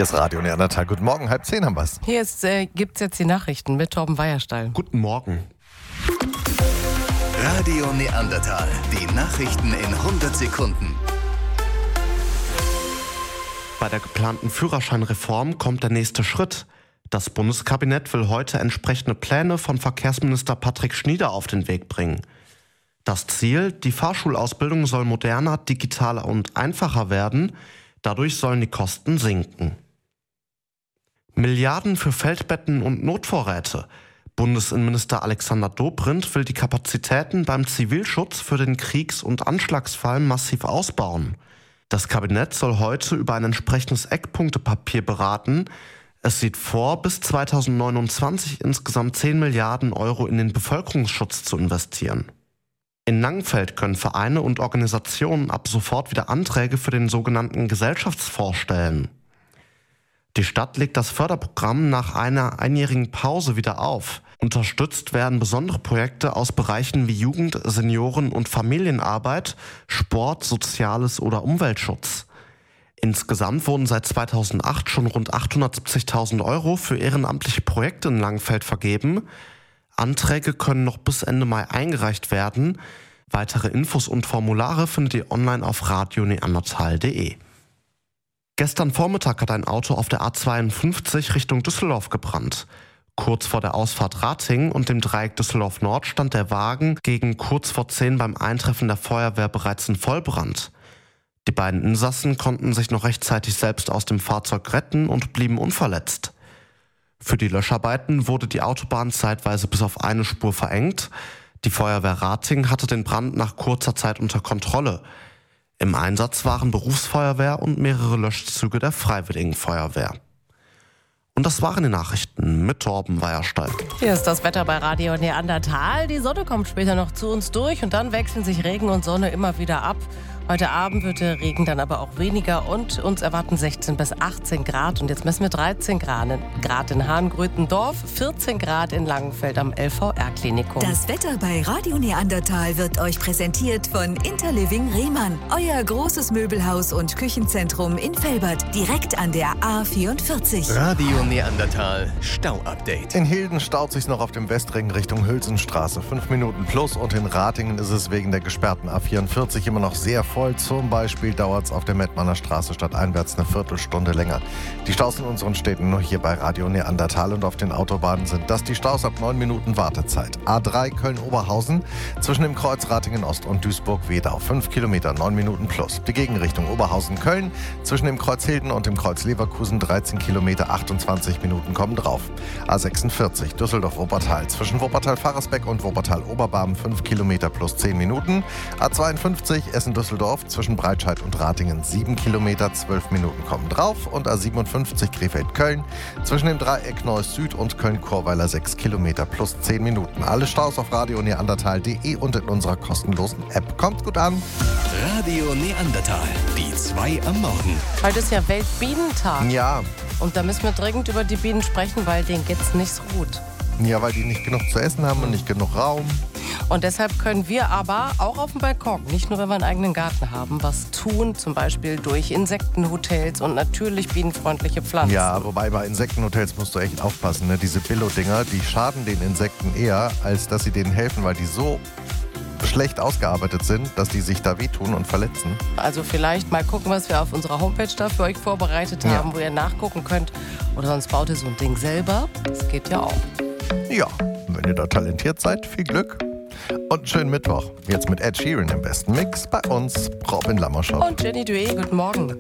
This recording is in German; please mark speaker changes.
Speaker 1: Hier ist Radio Neandertal. Guten Morgen, 9:30 haben wir's.
Speaker 2: Hier gibt es jetzt die Nachrichten mit Torben Weierstall.
Speaker 3: Guten Morgen.
Speaker 4: Radio Neandertal. Die Nachrichten in 100 Sekunden.
Speaker 3: Bei der geplanten Führerscheinreform kommt der nächste Schritt. Das Bundeskabinett will heute entsprechende Pläne von Verkehrsminister Patrick Schnieder auf den Weg bringen. Das Ziel: Die Fahrschulausbildung soll moderner, digitaler und einfacher werden. Dadurch sollen die Kosten sinken. Milliarden für Feldbetten und Notvorräte. Bundesinnenminister Alexander Dobrindt will die Kapazitäten beim Zivilschutz für den Kriegs- und Anschlagsfall massiv ausbauen. Das Kabinett soll heute über ein entsprechendes Eckpunktepapier beraten. Es sieht vor, bis 2029 insgesamt 10 Milliarden Euro in den Bevölkerungsschutz zu investieren. In Langenfeld können Vereine und Organisationen ab sofort wieder Anträge für den sogenannten Gesellschaftsfonds stellen. Die Stadt legt das Förderprogramm nach einer einjährigen Pause wieder auf. Unterstützt werden besondere Projekte aus Bereichen wie Jugend-, Senioren- und Familienarbeit, Sport, Soziales oder Umweltschutz. Insgesamt wurden seit 2008 schon rund 870.000 Euro für ehrenamtliche Projekte in Langenfeld vergeben. Anträge können noch bis Ende Mai eingereicht werden. Weitere Infos und Formulare findet ihr online auf radioneandertal.de. Gestern Vormittag hat ein Auto auf der A52 Richtung Düsseldorf gebrannt. Kurz vor der Ausfahrt Ratingen und dem Dreieck Düsseldorf Nord stand der Wagen gegen kurz vor 10 beim Eintreffen der Feuerwehr bereits in Vollbrand. Die beiden Insassen konnten sich noch rechtzeitig selbst aus dem Fahrzeug retten und blieben unverletzt. Für die Löscharbeiten wurde die Autobahn zeitweise bis auf eine Spur verengt. Die Feuerwehr Ratingen hatte den Brand nach kurzer Zeit unter Kontrolle. Im Einsatz waren Berufsfeuerwehr und mehrere Löschzüge der Freiwilligen Feuerwehr. Und das waren die Nachrichten mit Torben Weierstall.
Speaker 2: Hier ist das Wetter bei Radio Neandertal. Die Sonne kommt später noch zu uns durch und dann wechseln sich Regen und Sonne immer wieder ab. Heute Abend wird der Regen dann aber auch weniger und uns erwarten 16 bis 18 Grad. Und jetzt messen wir 13 Grad in Hahn-Gröthendorf, 14 Grad in Langenfeld am LVR-Klinikum.
Speaker 5: Das Wetter bei Radio Neandertal wird euch präsentiert von Interliving Rehmann. Euer großes Möbelhaus und Küchenzentrum in Velbert, direkt an der A44.
Speaker 4: Radio Neandertal Stau-Update.
Speaker 1: In Hilden staut sich's noch auf dem Westring Richtung Hülsenstraße. 5 Minuten plus und in Ratingen ist es wegen der gesperrten A44 immer noch sehr voll. Zum Beispiel dauert es auf der Mettmanner Straße stadteinwärts eine Viertelstunde länger. Die Staus in unseren Städten nur hier bei Radio Neandertal und auf den Autobahnen sind das die Staus ab 9 Minuten Wartezeit. A3 Köln-Oberhausen zwischen dem Kreuz Ratingen Ost und Duisburg-Wedau 5 Kilometer, 9 Minuten plus. Die Gegenrichtung Oberhausen-Köln zwischen dem Kreuz Hilden und dem Kreuz Leverkusen 13 Kilometer, 28 Minuten kommen drauf. A46 Düsseldorf-Wuppertal zwischen Wuppertal-Faresbeck und Wuppertal-Oberbarm 5 Kilometer plus 10 Minuten. A52 Essen-Düsseldorf zwischen Breitscheid und Ratingen 7 Kilometer, 12 Minuten kommen drauf. Und A57 Krefeld-Köln zwischen dem Dreieck Neuss Süd und Köln-Chorweiler 6 Kilometer plus 10 Minuten. Alle Staus auf radioneandertal.de und in unserer kostenlosen App. Kommt gut an!
Speaker 4: Radio Neandertal. Die 2 am Morgen.
Speaker 2: Heute ist ja Weltbienentag.
Speaker 1: Ja,
Speaker 2: Und da müssen wir dringend über die Bienen sprechen, weil denen geht's nicht so gut.
Speaker 1: weil die nicht genug zu essen haben und nicht genug Raum.
Speaker 2: Und deshalb können wir aber auch auf dem Balkon, nicht nur wenn wir einen eigenen Garten haben, was tun, zum Beispiel durch Insektenhotels und natürlich bienenfreundliche Pflanzen.
Speaker 1: Ja, wobei bei Insektenhotels musst du echt aufpassen. Ne? Diese Billo-Dinger, die schaden den Insekten eher, als dass sie denen helfen, weil die so schlecht ausgearbeitet sind, dass die sich da wehtun und verletzen.
Speaker 2: Also vielleicht mal gucken, was wir auf unserer Homepage da für euch vorbereitet haben, wo ihr nachgucken könnt. Oder sonst baut ihr so ein Ding selber. Das geht ja auch.
Speaker 1: Ja, wenn ihr da talentiert seid, viel Glück. Und einen schönen Mittwoch. Jetzt mit Ed Sheeran im besten Mix. Bei uns Robin Lammerschott.
Speaker 2: Und Jenny Dué, guten Morgen.